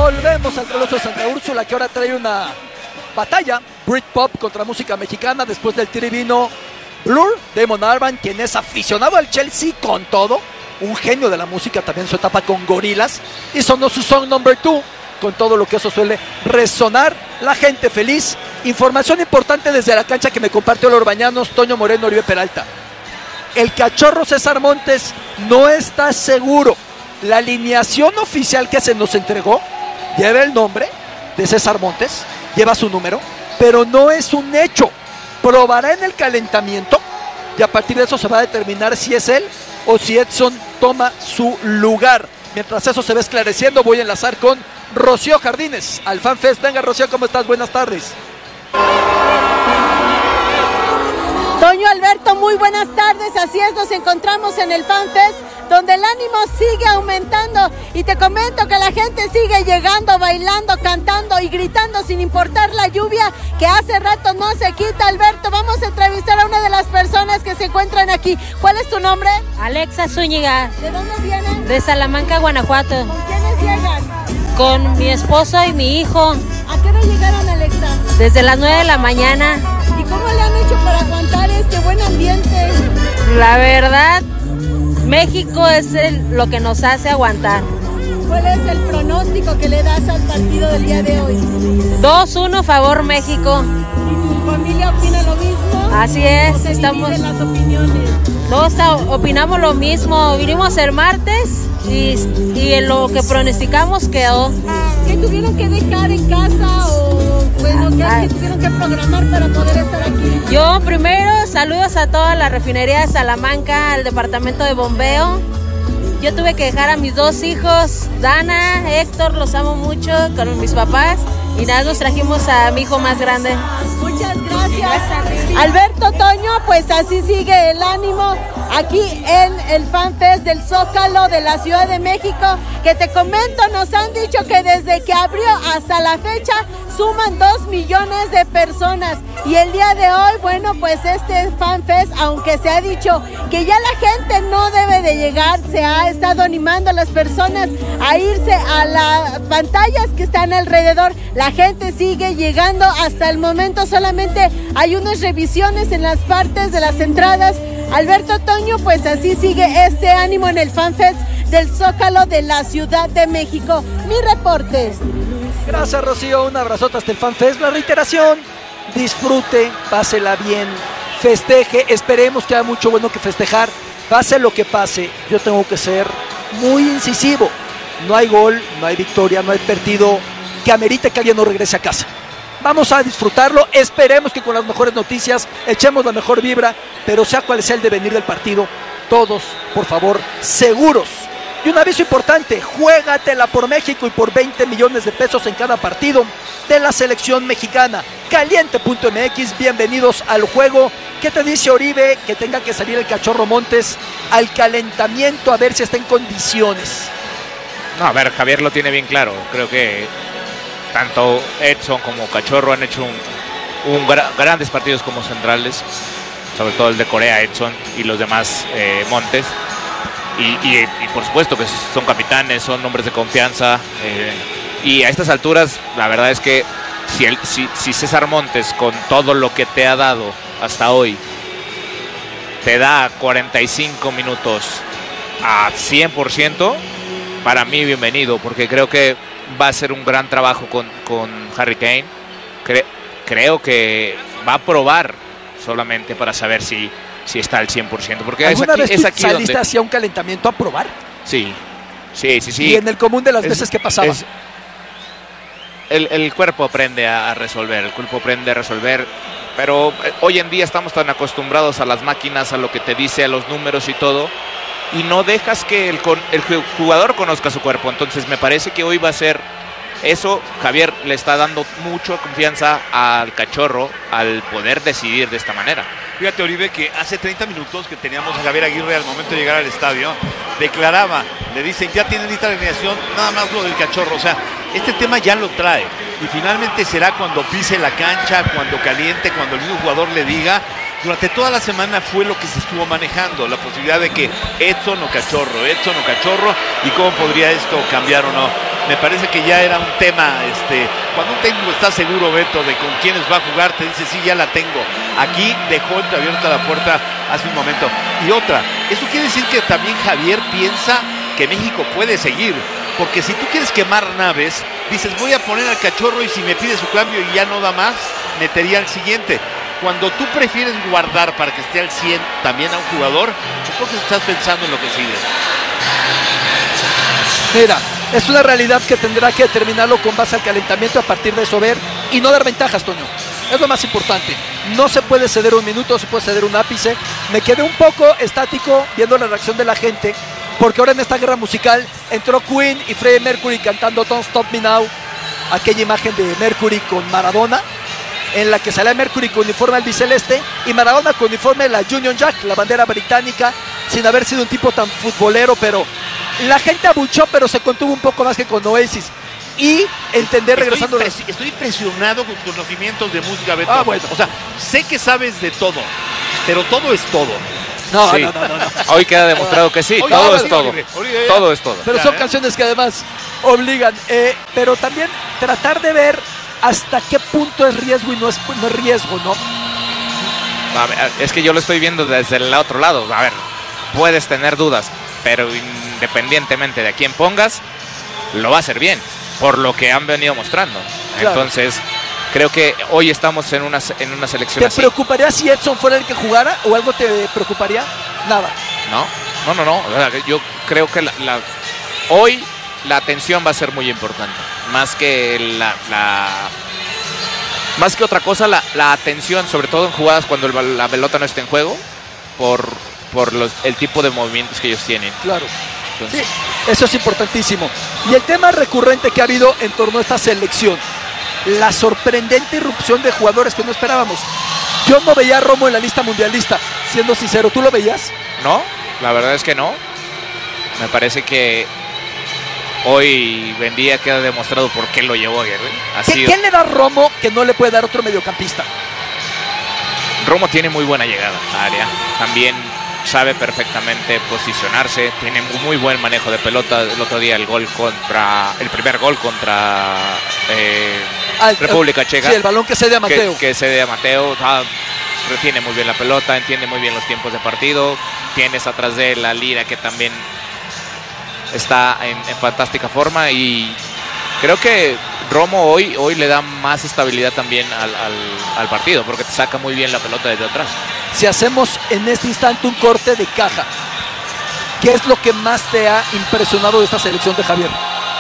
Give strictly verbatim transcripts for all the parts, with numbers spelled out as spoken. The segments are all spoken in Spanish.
Volvemos al Coloso de Santa Úrsula, que ahora trae una batalla Britpop contra música mexicana. Después del tiri vino Blur, Damon Albarn, quien es aficionado al Chelsea con todo, un genio de la música también en su etapa con Gorillaz, y sonó su song number two, con todo lo que eso suele resonar, la gente feliz. Información importante desde la cancha que me compartió los Orbañanos, Toño Moreno, Oribe Peralta. El Cachorro César Montes no está seguro. La alineación oficial que se nos entregó lleva el nombre de César Montes, lleva su número, pero no es un hecho. Probará en el calentamiento y a partir de eso se va a determinar si es él o si Edson toma su lugar. Mientras eso se va esclareciendo, voy a enlazar con Rocío Jardines al FanFest. Venga, Rocío, ¿cómo estás? Buenas tardes. Toño, Alberto, muy buenas tardes. Así es, nos encontramos en el FanFest, donde el ánimo sigue aumentando, y te comento que la gente sigue llegando, bailando, cantando y gritando sin importar la lluvia, que hace rato no se quita. Alberto, vamos a entrevistar a una de las personas que se encuentran aquí. ¿Cuál es tu nombre? Alexa Zúñiga. ¿De dónde vienen? De Salamanca, Guanajuato. ¿Con quiénes llegan? Con mi esposo y mi hijo. ¿A qué hora llegaron, Alexa? Desde las nueve de la mañana. ¿Y cómo le han hecho para aguantar este buen ambiente? La verdad, México es el, lo que nos hace aguantar. ¿Cuál es el pronóstico que le das al partido del día de hoy? dos uno favor México. ¿Y tu familia opina lo mismo? Así es, ¿O se estamos. dividen las opiniones? Todos opinamos lo mismo. Vinimos el martes y, y en lo que pronosticamos quedó. ¿Qué tuvieron que dejar en casa o bueno, qué, qué tuvieron que programar para poder estar aquí? Yo primero saludos a toda la refinería de Salamanca, al departamento de bombeo. Yo tuve que dejar a mis dos hijos, Dana, Héctor, los amo mucho, con mis papás, y nada, nos trajimos a mi hijo más grande. Muchas gracias. Alberto, Toño, pues así sigue el ánimo aquí en el FanFest del Zócalo de la Ciudad de México, que te comento, nos han dicho que desde que abrió hasta la fecha suman dos millones de personas, y el día de hoy, bueno, pues este FanFest, aunque se ha dicho que ya la gente no debe de llegar, se ha estado animando a las personas a irse a las pantallas que están alrededor. La gente sigue llegando, hasta el momento solamente hay unas revisiones en las partes de las entradas. Alberto, Toño, pues así sigue este ánimo en el FanFest del Zócalo de la Ciudad de México. Mi reporte. Gracias, Rocío, un abrazote hasta el FanFest. La reiteración, disfrute, pásela bien, festeje, esperemos que haya mucho bueno que festejar. Pase lo que pase, yo tengo que ser muy incisivo. No hay gol, no hay victoria, no hay partido que amerite que alguien no regrese a casa. Vamos a disfrutarlo, esperemos que con las mejores noticias echemos la mejor vibra, pero sea cual sea el devenir del partido, todos, por favor, seguros. Y un aviso importante, juégatela por México y por veinte millones de pesos en cada partido de la selección mexicana. Caliente punto M X, bienvenidos al juego. ¿Qué te dice Oribe que tenga que salir el Cachorro Montes al calentamiento a ver si está en condiciones? No, a ver, Javier lo tiene bien claro, creo que tanto Edson como Cachorro han hecho un, un gra, grandes partidos como centrales, sobre todo el de Corea, Edson, y los demás eh, Montes. Y, y, y por supuesto que son capitanes, son hombres de confianza. Eh, y a estas alturas, la verdad es que si, el, si, si César Montes, con todo lo que te ha dado hasta hoy, te da cuarenta y cinco minutos a cien por ciento, para mí bienvenido, porque creo que va a ser un gran trabajo con, con Harry Kane. Cre, creo que va a probar solamente para saber si, si está al cien por ciento. Porque ¿alguna es aquí, vez tú es aquí saliste donde... hacia un calentamiento a probar? Sí, sí, sí, sí. Y en el común de las es, veces que pasaba. Es, el, el cuerpo aprende a resolver, el cuerpo aprende a resolver. Pero hoy en día estamos tan acostumbrados a las máquinas, a lo que te dice, a los números y todo, y no dejas que el, el jugador conozca su cuerpo. Entonces me parece que hoy va a ser eso. Javier le está dando mucha confianza al Cachorro al poder decidir de esta manera. Fíjate, Oribe, que hace treinta minutos que teníamos a Javier Aguirre al momento de llegar al estadio, declaraba, le dicen, ya tienen lista la alineación, nada más lo del Cachorro. O sea, este tema ya lo trae, y finalmente será cuando pise la cancha, cuando caliente, cuando el mismo jugador le diga. Durante toda la semana fue lo que se estuvo manejando, la posibilidad de que Edson o Cachorro, Edson o Cachorro, y cómo podría esto cambiar o no. me parece que ya era un tema, este, cuando un técnico está seguro, Beto, de con quiénes va a jugar, te dice, sí, ya la tengo. Aquí dejó entreabierta la puerta hace un momento. Y otra, eso quiere decir que también Javier piensa que México puede seguir, porque si tú quieres quemar naves, dices, voy a poner al Cachorro y si me pide su cambio y ya no da más, metería al siguiente. Cuando tú prefieres guardar para que esté al cien también a un jugador, entonces estás pensando en lo que sigue. Mira, es una realidad que tendrá que determinarlo con base al calentamiento, a partir de eso ver y no dar ventajas, Toño. Es lo más importante. No se puede ceder un minuto, se puede ceder un ápice. Me quedé un poco estático viendo la reacción de la gente, porque ahora en esta guerra musical entró Queen y Freddie Mercury cantando Don't Stop Me Now, aquella imagen de Mercury con Maradona, en la que sale Mercury con uniforme albiceleste y Maradona con uniforme de la Union Jack, la bandera británica, sin haber sido un tipo tan futbolero, pero la gente abuchó, pero se contuvo un poco más que con Oasis. Y entender, estoy regresando... Impres- estoy impresionado con tus conocimientos de música, Beto. Ah, bueno. O sea, sé que sabes de todo, pero todo es todo. No, Sí. no, no, no, no. Hoy queda demostrado que sí, Oye, todo ahora es sí, todo. libre. Ahorita ya. Todo es todo. Pero Ya, son ¿eh? canciones que además obligan. Eh, pero también tratar de ver hasta qué punto es riesgo y no es, no es riesgo, ¿no? A ver, es que yo lo estoy viendo desde el otro lado. A ver, puedes tener dudas, pero independientemente de a quién pongas, lo va a hacer bien, por lo que han venido mostrando. Claro. Entonces, creo que hoy estamos en una, en una selección ¿Te así. preocuparía si Edson fuera el que jugara o algo te preocuparía? Nada. No, no, no, no. O sea, yo creo que la, la- hoy la atención va a ser muy importante. Más que la, la- más que otra cosa, la, la atención, sobre todo en jugadas cuando el bal- la pelota no está en juego, por, por los, el tipo de movimientos que ellos tienen. Claro. Entonces, Sí, eso es importantísimo. Y el tema recurrente que ha habido en torno a esta selección, la sorprendente irrupción de jugadores que no esperábamos. Yo no veía a Romo en la lista mundialista, siendo sincero, ¿tú lo veías? no, la verdad es que no. Me parece que hoy Buendía queda demostrado por qué lo llevó Aguirre. Ha ¿Qué, sido- ¿Qué le da Romo que no le puede dar otro mediocampista? Romo tiene muy buena llegada a área. También sabe perfectamente posicionarse. Tiene muy, muy buen manejo de pelota. El otro día el gol contra... El primer gol contra eh, Al- República Checa. Sí, el balón que cede a Mateo. Que, que cede a Mateo. Ah, retiene muy bien la pelota. Entiende muy bien los tiempos de partido. Tienes atrás de él a Lira, que también está en, en fantástica forma. Y creo que Romo hoy, hoy le da más estabilidad también al, al, al partido, porque te saca muy bien la pelota desde atrás. Si hacemos en este instante un corte de caja, ¿qué es lo que más te ha impresionado de esta selección de Javier?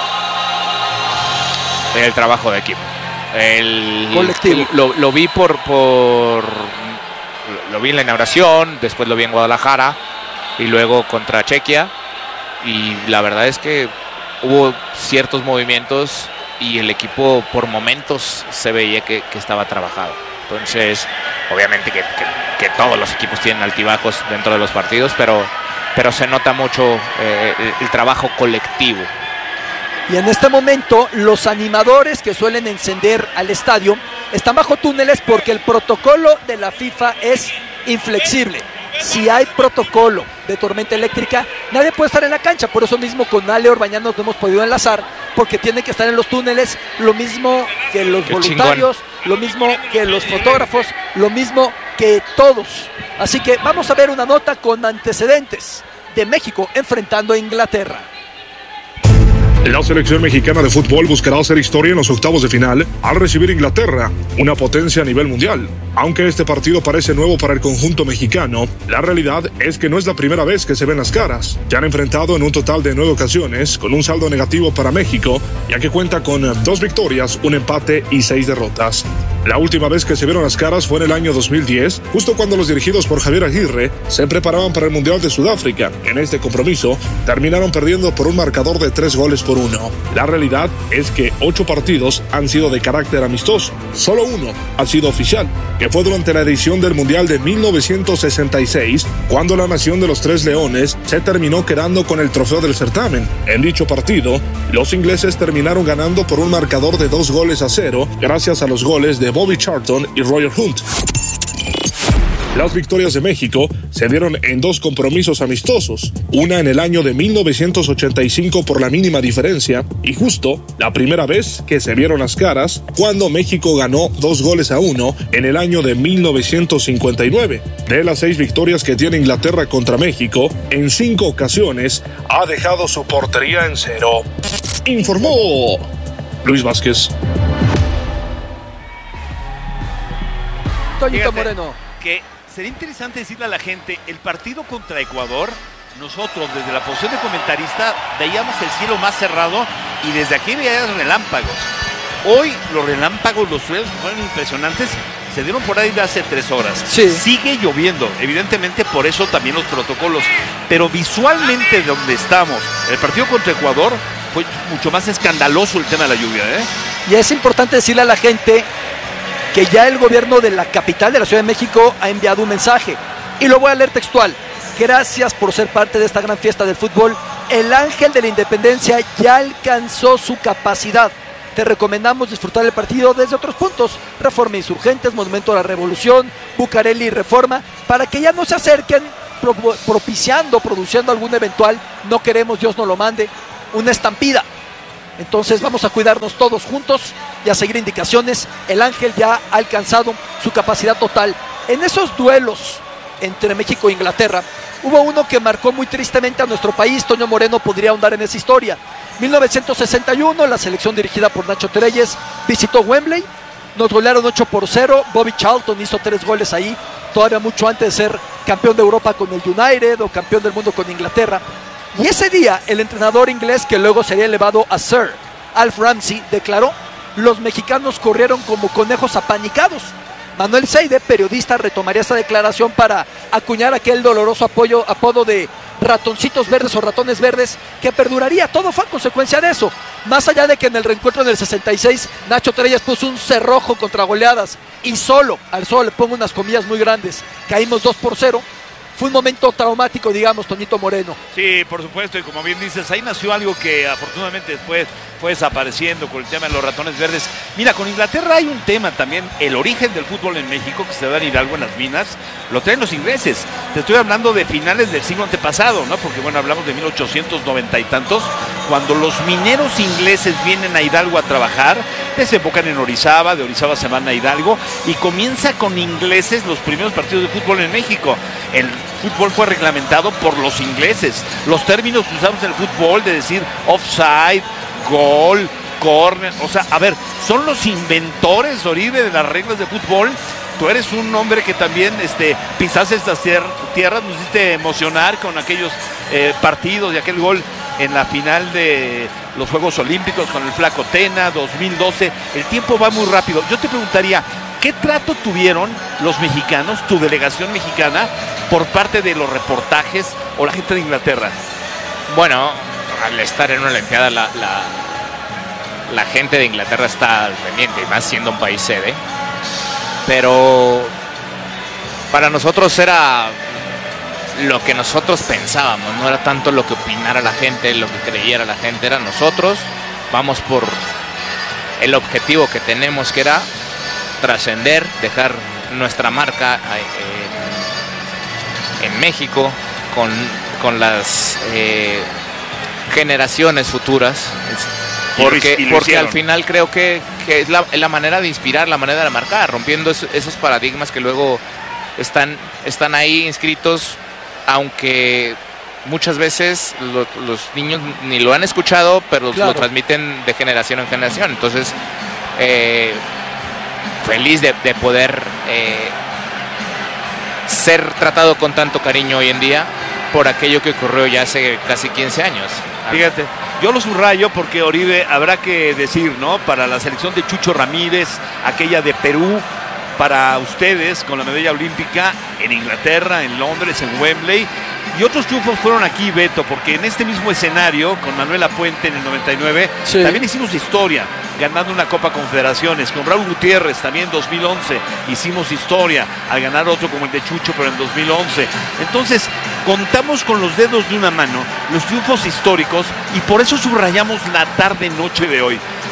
El trabajo de equipo. El Colectivo. Lo, lo vi por, por lo vi en la inauguración, después lo vi en Guadalajara y luego contra Chequia, y la verdad es que hubo ciertos movimientos y el equipo por momentos se veía que, que estaba trabajado. Entonces, obviamente que, que, que todos los equipos tienen altibajos dentro de los partidos, pero, pero se nota mucho eh, el, el trabajo colectivo. Y en este momento los animadores que suelen encender al estadio están bajo túneles porque el protocolo de la FIFA es inflexible. Si hay protocolo de tormenta eléctrica, nadie puede estar en la cancha. Por eso mismo con Ale Orbañanos no hemos podido enlazar, porque tienen que estar en los túneles, lo mismo que los Qué voluntarios, lo mismo que los fotógrafos, lo mismo que todos. Así que vamos a ver una nota con antecedentes de México enfrentando a Inglaterra. La selección mexicana de fútbol buscará hacer historia en los octavos de final al recibir Inglaterra, una potencia a nivel mundial. Aunque este partido parece nuevo para el conjunto mexicano, la realidad es que no es la primera vez que se ven las caras. Ya han enfrentado en un total de nueve ocasiones, con un saldo negativo para México, ya que cuenta con dos victorias, un empate y seis derrotas. La última vez que se vieron las caras fue en el año dos mil diez, justo cuando los dirigidos por Javier Aguirre se preparaban para el Mundial de Sudáfrica. En este compromiso terminaron perdiendo por un marcador de tres goles por uno. La realidad es que ocho partidos han sido de carácter amistoso. Solo uno ha sido oficial, que fue durante la edición del Mundial de mil novecientos sesenta y seis, cuando la nación de los Tres Leones se terminó quedando con el trofeo del certamen. En dicho partido, los ingleses terminaron ganando por un marcador de dos goles a cero, gracias a los goles de Bobby Charlton y Roger Hunt. Las victorias de México se dieron en dos compromisos amistosos, una en el año de mil novecientos ochenta y cinco por la mínima diferencia y justo la primera vez que se vieron las caras cuando México ganó dos goles a uno en el año de mil novecientos cincuenta y nueve. De las seis victorias que tiene Inglaterra contra México, en cinco ocasiones ha dejado su portería en cero. Informó Luis Vázquez. Toñito Moreno. Que sería interesante decirle a la gente, el partido contra Ecuador, nosotros desde la posición de comentarista veíamos el cielo más cerrado y desde aquí veíamos relámpagos. Hoy los relámpagos, los suelos que fueron impresionantes, se dieron por ahí de hace tres horas. Sí. Sigue lloviendo, evidentemente por eso también los protocolos, pero visualmente donde estamos, el partido contra Ecuador fue mucho más escandaloso el tema de la lluvia, ¿eh? Y es importante decirle a la gente que ya el gobierno de la capital de la Ciudad de México ha enviado un mensaje, y lo voy a leer textual. Gracias por ser parte de esta gran fiesta del fútbol. El Ángel de la Independencia ya alcanzó su capacidad. Te recomendamos disfrutar el partido desde otros puntos: Reforma Insurgentes, Monumento a la Revolución, Bucareli y Reforma, para que ya no se acerquen pro propiciando, produciendo algún eventual, no queremos, Dios no lo mande, una estampida. Entonces vamos a cuidarnos todos juntos y a seguir indicaciones. El Ángel ya ha alcanzado su capacidad total. En esos duelos entre México e Inglaterra, hubo uno que marcó muy tristemente a nuestro país. Toño Moreno podría ahondar en esa historia. mil novecientos sesenta y uno, la selección dirigida por Nacho Treyes visitó Wembley. Nos golearon ocho por cero. Bobby Charlton hizo tres goles ahí, todavía mucho antes de ser campeón de Europa con el United o campeón del mundo con Inglaterra. Y ese día, el entrenador inglés, que luego sería elevado a Sir, Alf Ramsey, declaró: los mexicanos corrieron como conejos apanicados. Manuel Seide, periodista, retomaría esta declaración para acuñar aquel doloroso apoyo, apodo de ratoncitos verdes o ratones verdes, que perduraría. Todo fue a consecuencia de eso. Más allá de que en el reencuentro en el sesenta y seis, Nacho Treyes puso un cerrojo contra goleadas, y solo, al solo le pongo unas comillas muy grandes, caímos dos por cero. Fue un momento traumático, digamos, Toñito Moreno. Sí, por supuesto, y como bien dices, ahí nació algo que afortunadamente después fue desapareciendo con el tema de los ratones verdes. Mira, con Inglaterra hay un tema también, el origen del fútbol en México, que se da en Hidalgo, en las minas, lo traen los ingleses. Te estoy hablando de finales del siglo antepasado, ¿no? Porque, bueno, hablamos de mil ochocientos noventa y tantos, cuando los mineros ingleses vienen a Hidalgo a trabajar, desembocan en Orizaba, de Orizaba se van a Hidalgo, y comienza con ingleses los primeros partidos de fútbol en México. El fútbol fue reglamentado por los ingleses. Los términos que usamos en el fútbol, de decir offside, gol, corner, o sea, a ver, son los inventores, Oribe, de las reglas de fútbol. Tú eres un hombre que también este, pisaste estas tier tierras, nos hiciste emocionar con aquellos eh, partidos y aquel gol en la final de los Juegos Olímpicos con el Flaco Tena, dos mil doce. El tiempo va muy rápido. Yo te preguntaría, ¿qué trato tuvieron los mexicanos, tu delegación mexicana, por parte de los reportajes o la gente de Inglaterra? Bueno, al estar en una Olimpiada, la, la, la gente de Inglaterra está al pendiente, más siendo un país sede. Pero para nosotros era lo que nosotros pensábamos, no era tanto lo que opinara la gente, lo que creyera la gente, era nosotros. Vamos por el objetivo que tenemos, que era trascender, dejar nuestra marca en, en México con, con las eh, generaciones futuras, porque, porque al final creo que, que es la, la manera de inspirar, la manera de marcar, rompiendo esos, esos paradigmas que luego están, están ahí inscritos, aunque muchas veces lo, los niños ni lo han escuchado, pero claro, lo transmiten de generación en generación. Entonces, eh, feliz de, de poder eh, ser tratado con tanto cariño hoy en día por aquello que ocurrió ya hace casi quince años. Fíjate, yo lo subrayo porque, Oribe, habrá que decir, ¿no? Para la selección de Chucho Ramírez, aquella de Perú, para ustedes con la medalla olímpica en Inglaterra, en Londres, en Wembley, y otros triunfos fueron aquí, Beto, porque en este mismo escenario, con Manuel Lapuente en el noventa y nueve, sí, también hicimos historia, ganando una Copa Confederaciones. Con Raúl Gutiérrez también en dos mil once hicimos historia, al ganar otro como el de Chucho, pero en dos mil once. Entonces, contamos con los dedos de una mano los triunfos históricos, y por eso subrayamos la tarde-noche de hoy.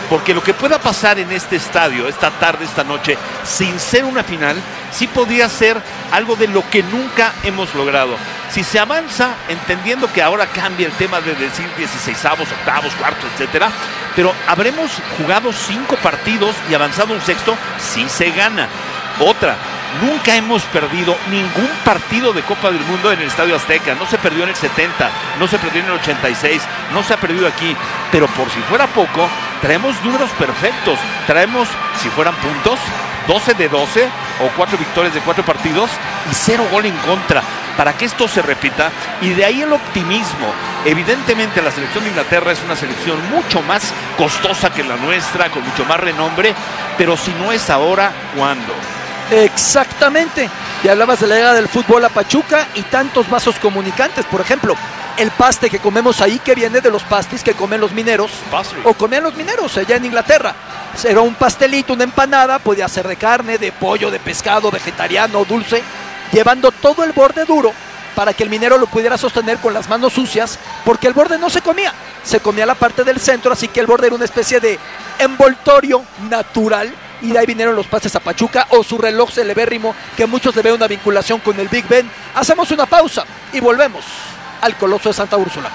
porque lo que pueda pasar en este estadio, esta tarde, esta noche, sin ser una final, sí podría ser algo de lo que nunca hemos logrado. Si se avanza, entendiendo que ahora cambia el tema de decir dieciseisavos, octavos, cuartos, etcétera, pero habremos jugado cinco partidos y avanzado un sexto, sí se gana. Otra, nunca hemos perdido ningún partido de Copa del Mundo en el Estadio Azteca. No se perdió en el setenta, no se perdió en el ochenta y seis, no se ha perdido aquí. Pero por si fuera poco, traemos números perfectos. Traemos, si fueran puntos, doce de doce o cuatro victorias de cuatro partidos y cero gol en contra. Para que esto se repita, y de ahí el optimismo. Evidentemente la selección de Inglaterra es una selección mucho más costosa que la nuestra, con mucho más renombre, pero si no es ahora, ¿cuándo? Exactamente. Y hablabas de la llegada del fútbol a Pachuca y tantos vasos comunicantes. Por ejemplo, el paste que comemos ahí, que viene de los pastis que comen los mineros, Pastry. o comían los mineros allá en Inglaterra. Era un pastelito, una empanada, podía ser de carne, de pollo, de pescado, vegetariano, dulce, llevando todo el borde duro para que el minero lo pudiera sostener con las manos sucias, porque el borde no se comía, se comía la parte del centro, así que el borde era una especie de envoltorio natural. Y de ahí vinieron los pases a Pachuca, o su reloj celebérrimo, que muchos le ven una vinculación con el Big Ben. Hacemos una pausa y volvemos al Coloso de Santa Úrsula.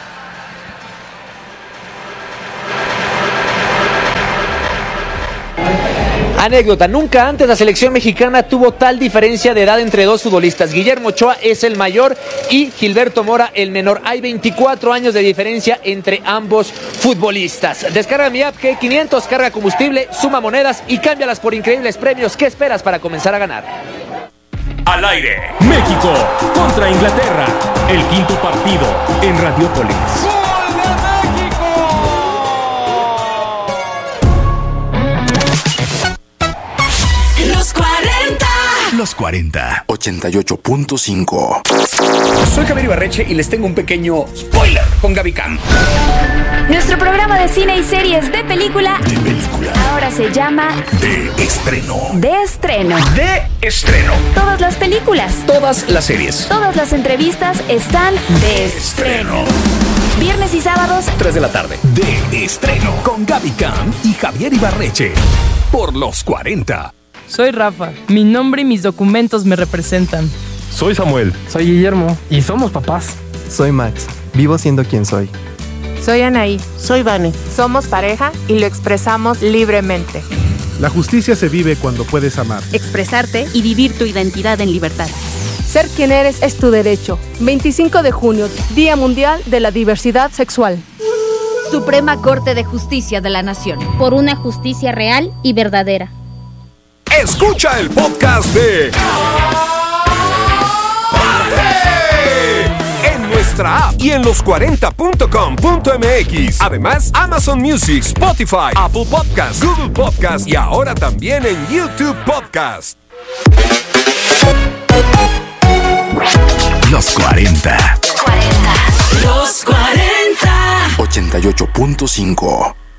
Anécdota, nunca antes la selección mexicana tuvo tal diferencia de edad entre dos futbolistas. Guillermo Ochoa es el mayor y Gilberto Mora el menor. Hay veinticuatro años de diferencia entre ambos futbolistas. Descarga mi app G quinientos, carga combustible, suma monedas y cámbialas por increíbles premios. ¿Qué esperas para comenzar a ganar? Al aire, México contra Inglaterra, el quinto partido en Radiópolis. Los cuarenta. Los cuarenta. ochenta y ocho punto cinco. Soy Javier Ibarreche y les tengo un pequeño spoiler con Gaby Cam. Nuestro programa de cine y series de película. De película. Ahora se llama De estreno. De estreno. De estreno. Todas las películas. Todas las series. Todas las entrevistas están de estreno. Viernes y sábados, tres de la tarde. De estreno. Con Gaby Cam y Javier Ibarreche. Por los cuarenta. Soy Rafa. Mi nombre y mis documentos me representan. Soy Samuel. Soy Guillermo. Y somos papás. Soy Max. Vivo siendo quien soy. Soy Anaí. Soy Vane. Somos pareja y lo expresamos libremente. La justicia se vive cuando puedes amar, expresarte y vivir tu identidad en libertad. Ser quien eres es tu derecho. veinticinco de junio, Día Mundial de la Diversidad Sexual. Suprema Corte de Justicia de la Nación. Por una justicia real y verdadera. Escucha el podcast de en nuestra app y en los cuarenta punto com punto m x. Además, Amazon Music, Spotify, Apple Podcasts, Google Podcasts y ahora también en YouTube Podcast. Los cuarenta. Los cuarenta. ochenta y ocho punto cinco.